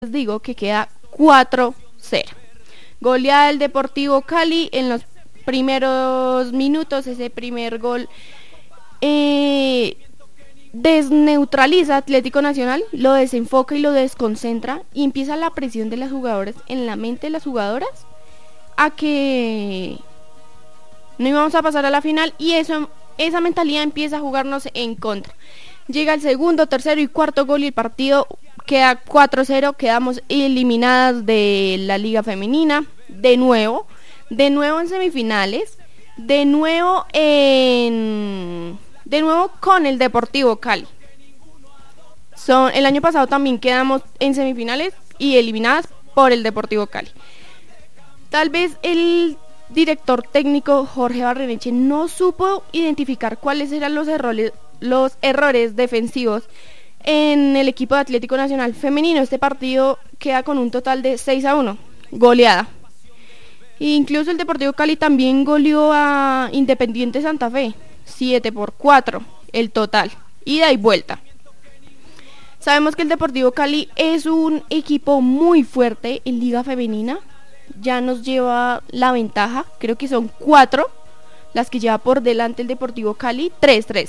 les digo que queda 4-0. Goleada del Deportivo Cali en los primeros minutos. Ese primer gol desneutraliza a Atlético Nacional, lo desenfoca y lo desconcentra, y empieza la presión de las jugadoras en la mente de las jugadoras a que no íbamos a pasar a la final, y esa mentalidad empieza a jugarnos en contra. Llega el segundo, tercero y cuarto gol y el partido queda 4-0, quedamos eliminadas de la Liga Femenina, de nuevo en semifinales, de nuevo con el Deportivo Cali. El año pasado también quedamos en semifinales y eliminadas por el Deportivo Cali. Tal vez el director técnico Jorge Barrenechea no supo identificar cuáles eran los errores defensivos en el equipo de Atlético Nacional Femenino. Este partido queda con un total de 6-1, goleada. Incluso el Deportivo Cali también goleó a Independiente Santa Fe, 7-4 el total, ida y vuelta. Sabemos que el Deportivo Cali es un equipo muy fuerte en Liga Femenina, ya nos lleva la ventaja, creo que son 4 las que lleva por delante el Deportivo Cali, 3-3.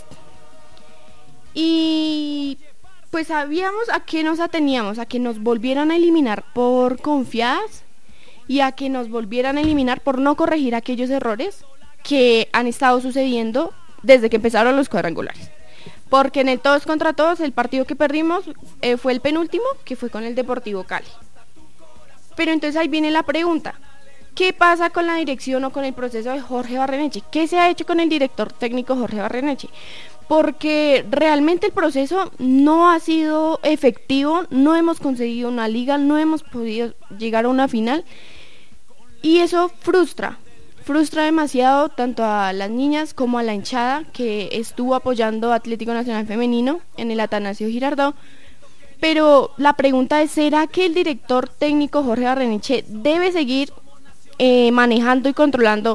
Y pues sabíamos a qué nos ateníamos, a que nos volvieran a eliminar por confiadas y a que nos volvieran a eliminar por no corregir aquellos errores que han estado sucediendo desde que empezaron los cuadrangulares. Porque en el todos contra todos, el partido que perdimos fue el penúltimo, que fue con el Deportivo Cali. Pero entonces ahí viene la pregunta: ¿qué pasa con la dirección o con el proceso de Jorge Barrenechea? ¿Qué se ha hecho con el director técnico Jorge Barrenechea? Porque realmente el proceso no ha sido efectivo, no hemos conseguido una liga, no hemos podido llegar a una final, y eso frustra demasiado tanto a las niñas como a la hinchada que estuvo apoyando a Atlético Nacional Femenino en el Atanasio Girardot. Pero la pregunta es: ¿será que el director técnico Jorge Barrenechea debe seguir manejando y controlando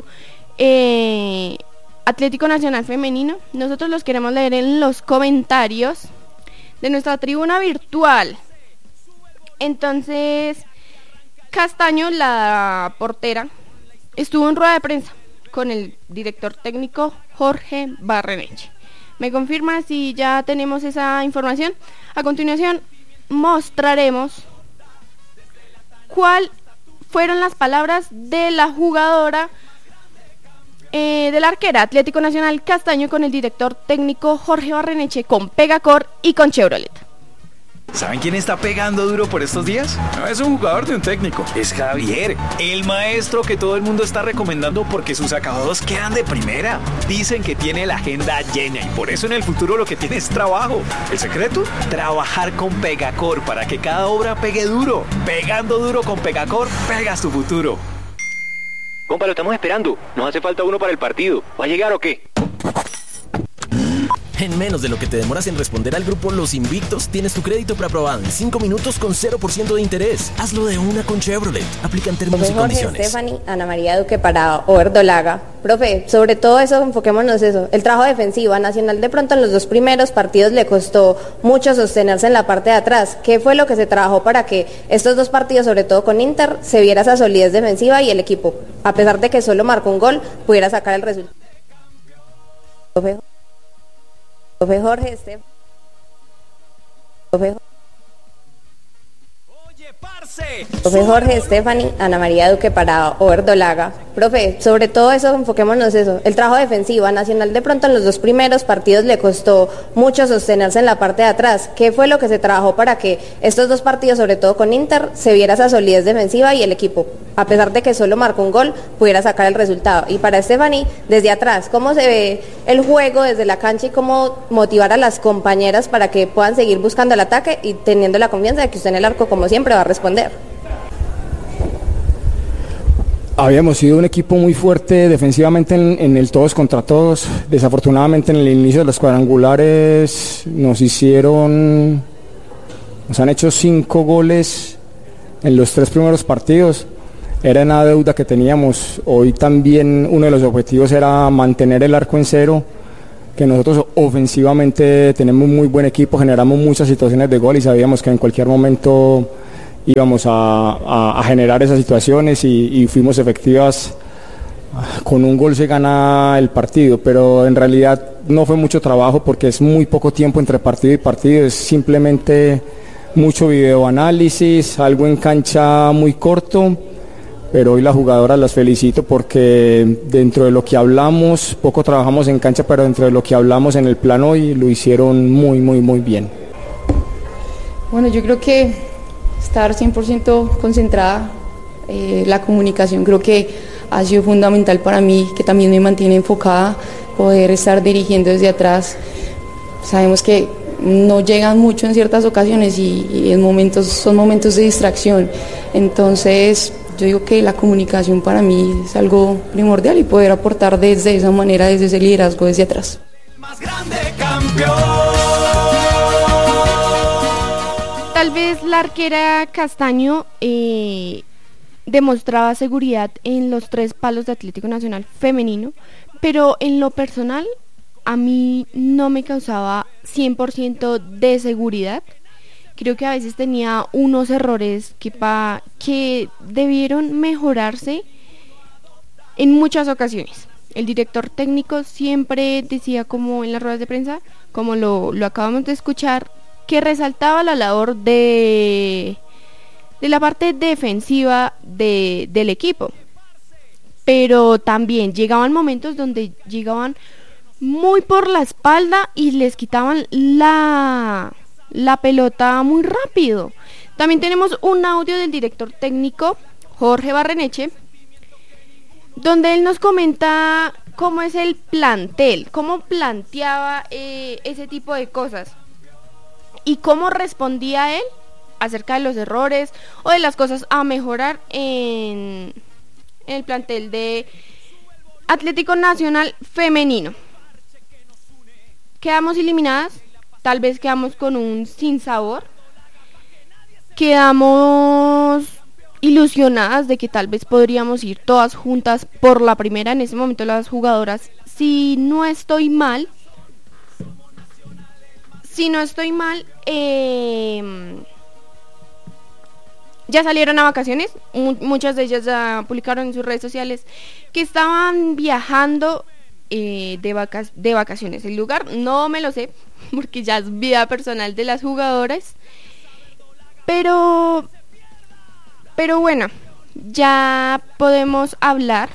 Atlético Nacional Femenino? Nosotros los queremos leer en los comentarios de nuestra tribuna virtual. Entonces, Castaño, la portera, estuvo en rueda de prensa con el director técnico Jorge Barrenechea. ¿Me confirma si ya tenemos esa información? A continuación mostraremos cuáles fueron las palabras de la jugadora de la arquera Atlético Nacional Castaño con el director técnico Jorge Barrenechea, con Pegacor y con Chevrolet. ¿Saben quién está pegando duro por estos días? No es un jugador de un técnico, es Javier, el maestro que todo el mundo está recomendando porque sus acabados quedan de primera. Dicen que tiene la agenda llena y por eso en el futuro lo que tiene es trabajo. ¿El secreto? Trabajar con Pegacor para que cada obra pegue duro. Pegando duro con Pegacor, pegas tu futuro. Compa, lo estamos esperando. Nos hace falta uno para el partido. ¿Va a llegar o qué? En menos de lo que te demoras en responder al grupo Los Invictos, tienes tu crédito preaprobado en 5 minutos con 0% de interés. Hazlo de una con Chevrolet. Aplican términos y condiciones. Stephanie, Ana María Duque para Overdolaga. Profe, sobre todo eso, enfoquémonos eso. El trabajo defensivo a Nacional de pronto en los 2 primeros partidos le costó mucho sostenerse en la parte de atrás. ¿Qué fue lo que se trabajó para que estos 2 partidos, sobre todo con Inter, se viera esa solidez defensiva y el equipo, a pesar de que solo marcó un gol, pudiera sacar el resultado? Profe Jorge Stephanie, Ana María Duque para Overdolaga. Profe, sobre todo eso, enfoquémonos eso. El trabajo defensivo a Nacional de pronto en los 2 primeros partidos le costó mucho sostenerse en la parte de atrás. ¿Qué fue lo que se trabajó para que estos 2 partidos, sobre todo con Inter, se viera esa solidez defensiva y el equipo, a pesar de que solo marcó un gol, pudiera sacar el resultado? Y para Stephanie, desde atrás, ¿cómo se ve el juego desde la cancha y cómo motivar a las compañeras para que puedan seguir buscando el ataque y teniendo la confianza de que usted en el arco, como siempre, va a responder? Habíamos sido un equipo muy fuerte defensivamente en el todos contra todos. Desafortunadamente en el inicio de los cuadrangulares nos han hecho 5 goles en los 3 primeros partidos. Era una deuda que teníamos. Hoy también uno de los objetivos era mantener el arco en cero, que nosotros ofensivamente tenemos muy buen equipo, generamos muchas situaciones de gol y sabíamos que en cualquier momento íbamos a generar esas situaciones y fuimos efectivas. Con un gol se gana el partido, pero en realidad no fue mucho trabajo porque es muy poco tiempo entre partido y partido, es simplemente mucho videoanálisis, algo en cancha muy corto, pero hoy las jugadoras las felicito porque dentro de lo que hablamos, poco trabajamos en cancha, pero dentro de lo que hablamos en el plano hoy lo hicieron muy bien. Bueno, yo creo que estar 100% concentrada, la comunicación creo que ha sido fundamental para mí, que también me mantiene enfocada, poder estar dirigiendo desde atrás. Sabemos que no llegan mucho en ciertas ocasiones y son momentos de distracción, entonces yo digo que la comunicación para mí es algo primordial y poder aportar desde esa manera, desde ese liderazgo desde atrás. Más grande campeón. Tal vez la arquera Castaño demostraba seguridad en los 3 palos de Atlético Nacional femenino, pero en lo personal a mí no me causaba 100% de seguridad. Creo que a veces tenía unos errores que debieron mejorarse en muchas ocasiones. El director técnico siempre decía, como en las ruedas de prensa, como lo acabamos de escuchar, que resaltaba la labor de la parte defensiva del equipo, pero también llegaban momentos donde llegaban muy por la espalda y les quitaban la pelota muy rápido. También tenemos un audio del director técnico Jorge Barreneche, donde él nos comenta cómo es el plantel, cómo planteaba ese tipo de cosas y cómo respondía él acerca de los errores o de las cosas a mejorar en el plantel de Atlético Nacional femenino. Quedamos eliminadas, tal vez quedamos con un sinsabor, quedamos ilusionadas de que tal vez podríamos ir todas juntas por la primera. En ese momento las jugadoras, si no estoy mal, ya salieron a vacaciones. Muchas de ellas ya publicaron en sus redes sociales que estaban viajando de vacaciones. El lugar no me lo sé porque ya es vida personal de las jugadoras, pero bueno, ya podemos hablar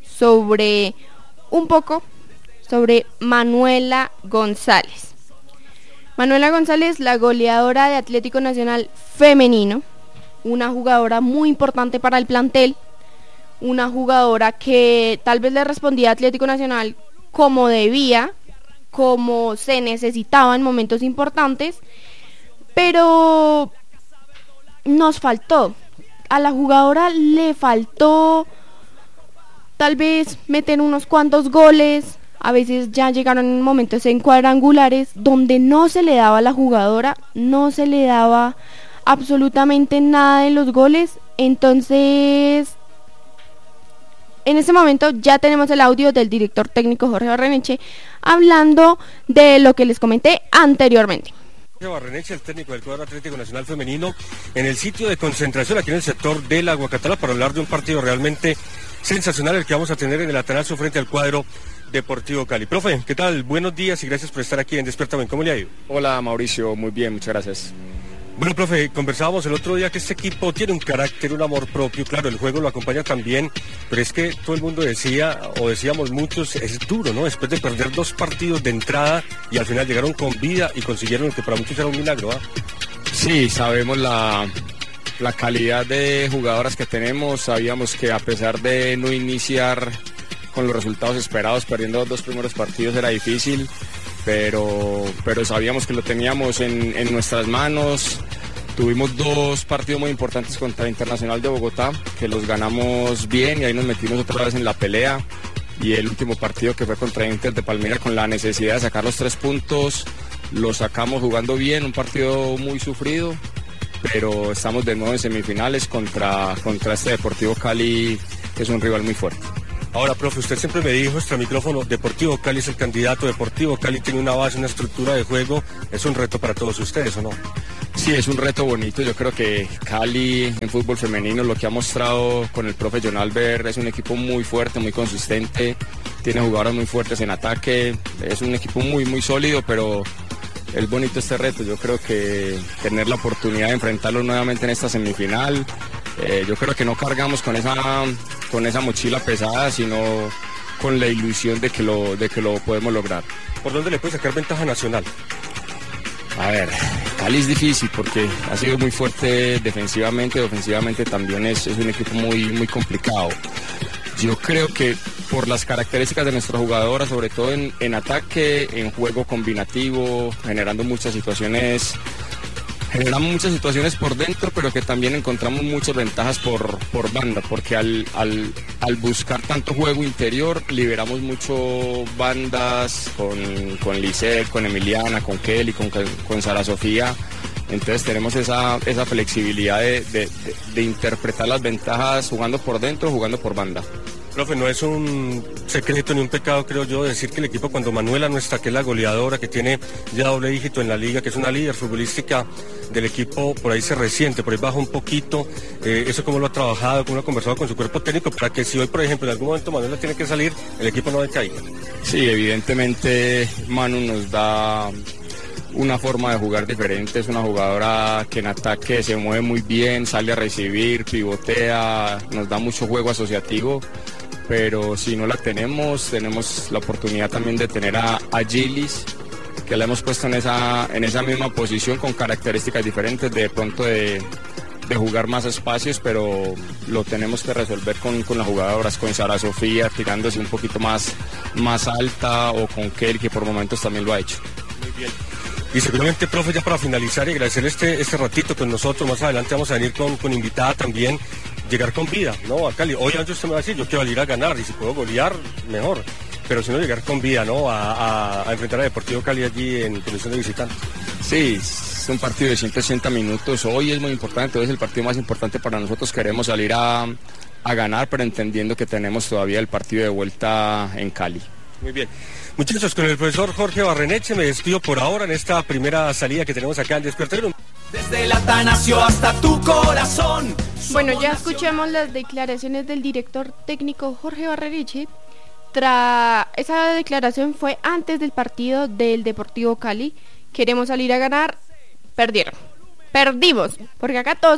un poco sobre Manuela González. Manuela González, la goleadora de Atlético Nacional femenino, una jugadora muy importante para el plantel, una jugadora que tal vez le respondía a Atlético Nacional como debía, como se necesitaba en momentos importantes, pero nos faltó, a la jugadora le faltó tal vez meter unos cuantos goles. A veces ya llegaron momentos en cuadrangulares donde no se le daba a la jugadora, no se le daba absolutamente nada de los goles. Entonces, en este momento ya tenemos el audio del director técnico Jorge Barreneche hablando de lo que les comenté anteriormente. Jorge Barreneche, el técnico del cuadro Atlético Nacional femenino, en el sitio de concentración aquí en el sector de la Guacatala para hablar de un partido realmente sensacional el que vamos a tener en el Atanasio frente al cuadro Deportivo Cali. Profe, ¿qué tal? Buenos días y gracias por estar aquí en Despierta Bien. ¿Cómo le ha ido? Hola Mauricio, muy bien, muchas gracias. Bueno, profe, conversábamos el otro día que este equipo tiene un carácter, un amor propio, claro, el juego lo acompaña también, pero es que todo el mundo decíamos muchos, es duro, ¿no? Después de perder 2 partidos de entrada y al final llegaron con vida y consiguieron lo que para muchos era un milagro, ¿ah? Sí, sabemos la calidad de jugadoras que tenemos, sabíamos que a pesar de no iniciar con los resultados esperados, perdiendo los 2 primeros partidos era difícil, pero sabíamos que lo teníamos en nuestras manos. Tuvimos 2 partidos muy importantes contra Internacional de Bogotá, que los ganamos bien y ahí nos metimos otra vez en la pelea. Y el último partido que fue contra Inter de Palmira, con la necesidad de sacar los 3 puntos, lo sacamos jugando bien, un partido muy sufrido, pero estamos de nuevo en semifinales contra este Deportivo Cali, que es un rival muy fuerte. Ahora, profe, usted siempre me dijo, extra micrófono, Deportivo Cali es el candidato, Deportivo Cali tiene una base, una estructura de juego, es un reto para todos ustedes, ¿o no? Sí, es un reto bonito. Yo creo que Cali en fútbol femenino, lo que ha mostrado con el profe John Albert, es un equipo muy fuerte, muy consistente, tiene jugadoras muy fuertes en ataque, es un equipo muy, muy sólido, pero es bonito este reto. Yo creo que tener la oportunidad de enfrentarlo nuevamente en esta semifinal, yo creo que no cargamos con esa mochila pesada, sino con la ilusión de que lo podemos lograr. ¿Por dónde le puede sacar ventaja Nacional? A ver, Cali es difícil porque ha sido muy fuerte defensivamente, ofensivamente también es un equipo muy, muy complicado. Yo creo que por las características de nuestra jugadora, sobre todo en ataque, en juego combinativo, generamos muchas situaciones por dentro, pero que también encontramos muchas ventajas por banda, porque al buscar tanto juego interior, liberamos mucho bandas con Lisette, con Emiliana, con Kelly, con Sara Sofía. Entonces tenemos esa flexibilidad de interpretar las ventajas jugando por dentro, jugando por banda. Profe, no es un secreto ni un pecado, creo yo, decir que el equipo, cuando Manuela no está, que es la goleadora, que tiene ya doble dígito en la liga, que es una líder futbolística del equipo, por ahí se resiente, por ahí baja un poquito. Eso cómo lo ha trabajado, cómo lo ha conversado con su cuerpo técnico, para que si hoy, por ejemplo, en algún momento Manuela tiene que salir, el equipo no decaiga. Sí, evidentemente Manu nos da una forma de jugar diferente, es una jugadora que en ataque se mueve muy bien, sale a recibir, pivotea, nos da mucho juego asociativo, pero si no la tenemos la oportunidad también de tener a Gilis, que la hemos puesto en esa misma posición con características diferentes, de pronto de jugar más espacios, pero lo tenemos que resolver con las jugadoras, con Sara Sofía tirándose un poquito más alta, o con Kelly, que por momentos también lo ha hecho. Muy bien. Y seguramente, profe, ya para finalizar y agradecer este ratito con nosotros, más adelante vamos a venir con invitada también, llegar con vida, ¿no? A Cali. Obviamente usted me va a decir, yo quiero salir a ganar, y si puedo golear, mejor. Pero si no, llegar con vida, ¿no? A enfrentar a Deportivo Cali allí en condición de visitante. Sí, es un partido de 180 minutos. Hoy es muy importante, hoy es el partido más importante para nosotros. Queremos salir a ganar, pero entendiendo que tenemos todavía el partido de vuelta en Cali. Muy bien. Muchachos, con el profesor Jorge Barreneche me despido por ahora en esta primera salida que tenemos acá en Despertadero. Desde la Atanasio hasta tu corazón. Bueno, ya escuchamos las declaraciones del director técnico Jorge Barreneche. Esa declaración fue antes del partido del Deportivo Cali. Queremos salir a ganar, perdimos, porque acá todos